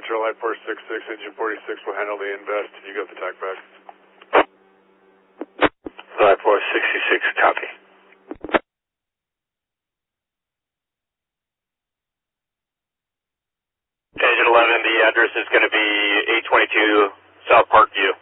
July 466, engine 46 will handle the invest. You got the TAC back. July 466, copy. Engine 11, the address is going to be 822 South Parkview.